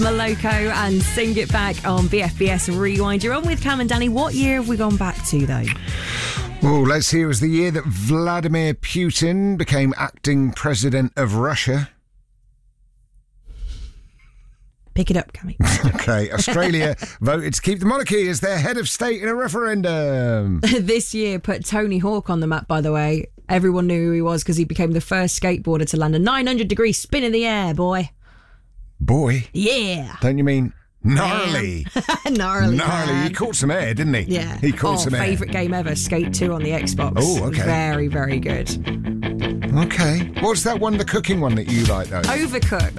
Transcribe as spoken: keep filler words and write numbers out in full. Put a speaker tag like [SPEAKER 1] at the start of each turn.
[SPEAKER 1] Moloko and Sing It Back on B F B S Rewind. You're on with Cam and Danny. What year have we gone back to, though?
[SPEAKER 2] Oh, let's hear. It was the year that Vladimir Putin became acting president of Russia.
[SPEAKER 1] Pick it up, Cammy.
[SPEAKER 2] Okay, Australia voted to keep the monarchy as their head of state in a referendum.
[SPEAKER 1] This year put Tony Hawk on the map, by the way. Everyone knew who he was because he became the first skateboarder to land a nine hundred degree spin in the air, boy.
[SPEAKER 2] Boy?
[SPEAKER 1] Yeah.
[SPEAKER 2] Don't you mean gnarly?
[SPEAKER 1] gnarly.
[SPEAKER 2] Gnarly.
[SPEAKER 1] Man.
[SPEAKER 2] He caught some air, didn't he?
[SPEAKER 1] Yeah.
[SPEAKER 2] He caught
[SPEAKER 1] oh,
[SPEAKER 2] some air.
[SPEAKER 1] Favourite game ever, Skate two on the Xbox.
[SPEAKER 2] Oh, okay.
[SPEAKER 1] Very, very good.
[SPEAKER 2] Okay. What's that one, the cooking one that you like, though?
[SPEAKER 1] Overcooked.